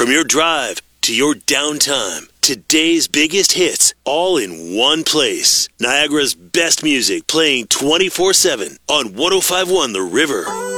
From your drive to your downtime, today's biggest hits all in one place. Niagara's best music playing 24/7 on 105.1 The River.